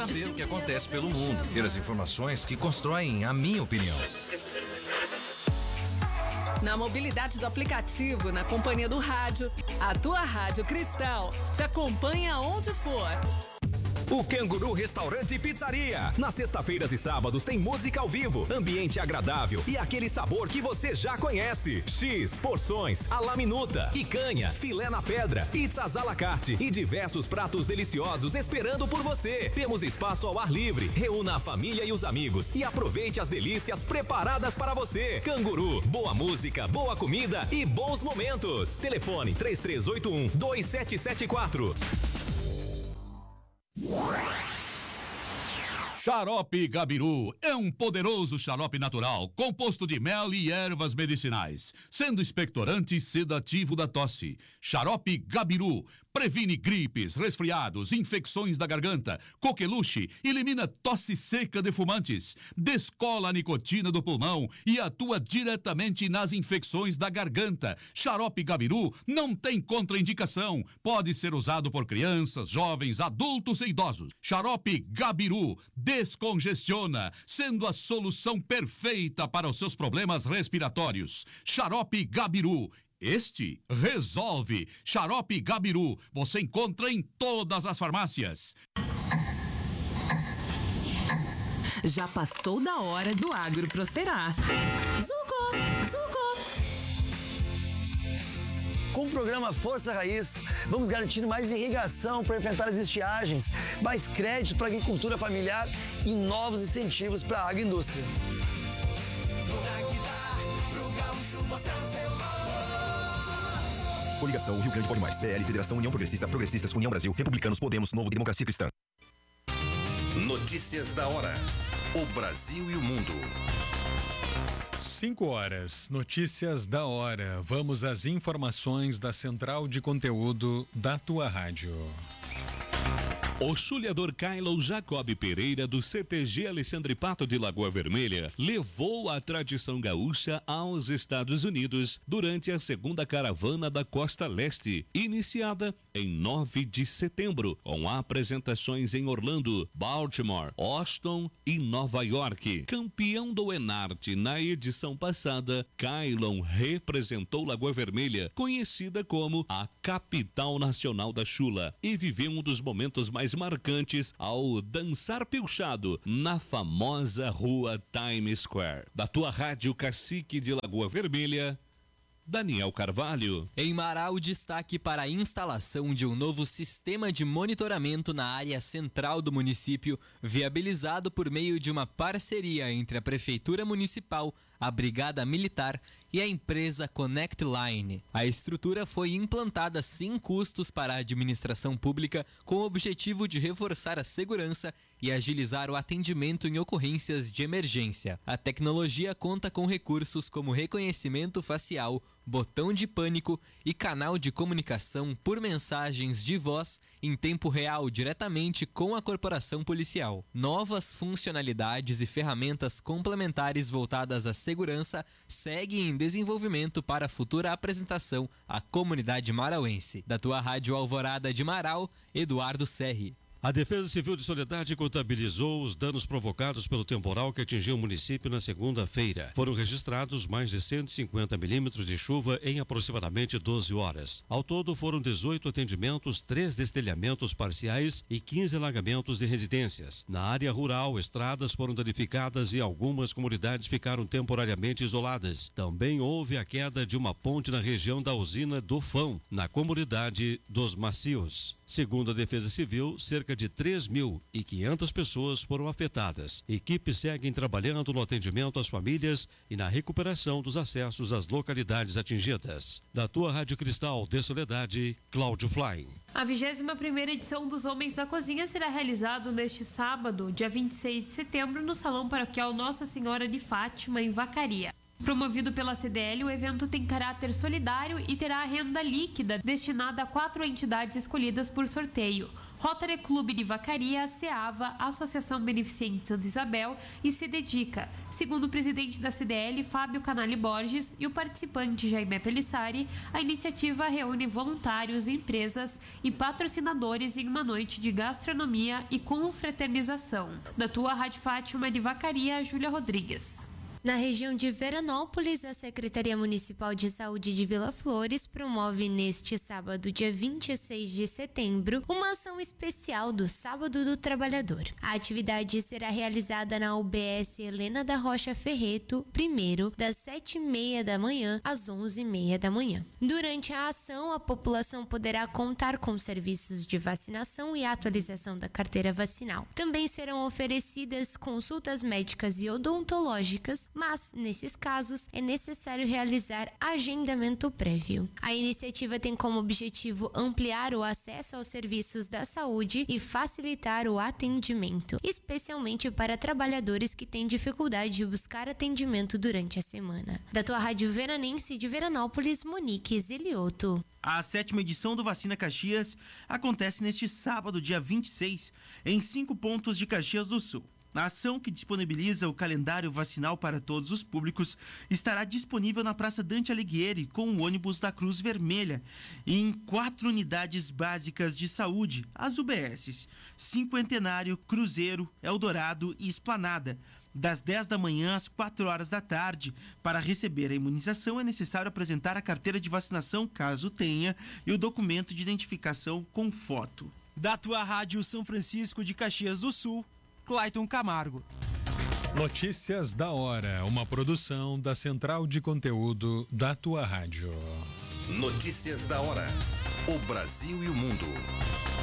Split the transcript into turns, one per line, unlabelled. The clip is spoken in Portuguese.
saber o que acontece pelo mundo, ter as informações que constroem a minha opinião.
Na mobilidade do aplicativo, na companhia do rádio, a tua Rádio Cristal te acompanha onde for.
O Canguru Restaurante e Pizzaria. Nas sexta-feiras e sábados tem música ao vivo, ambiente agradável e aquele sabor que você já conhece. X, porções, à la minuta, picanha, filé na pedra, pizzas à la carte e diversos pratos deliciosos esperando por você. Temos espaço ao ar livre. Reúna a família e os amigos e aproveite as delícias preparadas para você. Canguru, boa música, boa comida e bons momentos. Telefone 3381-2774.
Xarope Gabiru é um poderoso xarope natural, composto de mel e ervas medicinais, sendo expectorante e sedativo da tosse. Xarope Gabiru previne gripes, resfriados, infecções da garganta, coqueluche, elimina tosse seca de fumantes, descola a nicotina do pulmão e atua diretamente nas infecções da garganta. Xarope Gabiru não tem contraindicação, pode ser usado por crianças, jovens, adultos e idosos. Xarope Gabiru descongestiona, sendo a solução perfeita para os seus problemas respiratórios. Xarope Gabiru. Este resolve. Xarope Gabiru. Você encontra em todas as farmácias.
Já passou da hora do agro prosperar. Zuko!
Com o programa Força Raiz, vamos garantir mais irrigação para enfrentar as estiagens, mais crédito para a agricultura familiar e novos incentivos para a agroindústria.
Coligação Rio Grande Pode Mais, PL, Federação União Progressista, Progressistas, União Brasil, Republicanos, Podemos, Novo, Democracia Cristã.
Notícias da hora. O Brasil e o mundo.
5 horas, notícias da hora. Vamos às informações da Central de Conteúdo da tua rádio.
O chuleador Kylo Jacob Pereira, do CTG Alexandre Pato de Lagoa Vermelha, levou a tradição gaúcha aos Estados Unidos durante a segunda caravana da Costa Leste, iniciada em 9 de setembro, com apresentações em Orlando, Baltimore, Austin e Nova York. Campeão do Enarte na edição passada, Kylon representou Lagoa Vermelha, conhecida como a capital nacional da chula, e viveu um dos momentos mais marcantes ao dançar pilchado na famosa rua Times Square. Da tua rádio Cacique de Lagoa Vermelha, Daniel Carvalho.
Em Marau, destaque para a instalação de um novo sistema de monitoramento na área central do município, viabilizado por meio de uma parceria entre a Prefeitura Municipal, a Brigada Militar e a empresa Connect Line. A estrutura foi implantada sem custos para a administração pública, com o objetivo de reforçar a segurança e agilizar o atendimento em ocorrências de emergência. A tecnologia conta com recursos como reconhecimento facial, botão de pânico e canal de comunicação por mensagens de voz em tempo real diretamente com a corporação policial. Novas funcionalidades e ferramentas complementares voltadas à segurança seguem em desenvolvimento para a futura apresentação à comunidade marauense. Da tua Rádio Alvorada de Marau, Eduardo Serri.
A Defesa Civil de Soledade contabilizou os danos provocados pelo temporal que atingiu o município na segunda-feira. Foram registrados mais de 150 milímetros de chuva em aproximadamente 12 horas. Ao todo, foram 18 atendimentos, 3 destelhamentos parciais e 15 alagamentos de residências. Na área rural, estradas foram danificadas e algumas comunidades ficaram temporariamente isoladas. Também houve a queda de uma ponte na região da usina do Fão, na comunidade dos Macios. Segundo a Defesa Civil, cerca de 3.500 pessoas foram afetadas. Equipes seguem trabalhando no atendimento às famílias e na recuperação dos acessos às localidades atingidas. Da tua Rádio Cristal de Soledade, Cláudio Fly.
A 21ª edição dos Homens da Cozinha será realizado neste sábado, dia 26 de setembro, no Salão Paroquial Nossa Senhora de Fátima, em Vacaria. Promovido pela CDL, o evento tem caráter solidário e terá a renda líquida destinada a 4 entidades escolhidas por sorteio. Rotary Clube de Vacaria, SEAVA, Associação Beneficente Santa Isabel e Se Dedica. Segundo o presidente da CDL, Fábio Canali Borges, e o participante Jaime Pelissari, a iniciativa reúne voluntários, empresas e patrocinadores em uma noite de gastronomia e confraternização. Da tua Rádio Fátima de Vacaria, Júlia Rodrigues.
Na região de Veranópolis, a Secretaria Municipal de Saúde de Vila Flores promove neste sábado, dia 26 de setembro, uma ação especial do Sábado do Trabalhador. A atividade será realizada na UBS Helena da Rocha Ferreto, primeiro, das 7h30 da manhã às 11h30 da manhã. Durante a ação, a população poderá contar com serviços de vacinação e atualização da carteira vacinal. Também serão oferecidas consultas médicas e odontológicas, mas, nesses casos, é necessário realizar agendamento prévio. A iniciativa tem como objetivo ampliar o acesso aos serviços da saúde e facilitar o atendimento, especialmente para trabalhadores que têm dificuldade de buscar atendimento durante a semana. Da tua Rádio Veranense de Veranópolis, Monique Zelioto.
A 7ª edição do Vacina Caxias acontece neste sábado, dia 26, em 5 pontos de Caxias do Sul. A ação, que disponibiliza o calendário vacinal para todos os públicos, estará disponível na Praça Dante Alighieri com o ônibus da Cruz Vermelha e em 4 unidades básicas de saúde, as UBSs, Cinquentenário, Cruzeiro, Eldorado e Esplanada. Das 10 da manhã às 4 horas da tarde. Para receber a imunização é necessário apresentar a carteira de vacinação, caso tenha, e o documento de identificação com foto. Da tua Rádio São Francisco de Caxias do Sul, Clayton Camargo.
Notícias da hora, uma produção da Central de Conteúdo da tua rádio.
Notícias da hora. O Brasil e o mundo.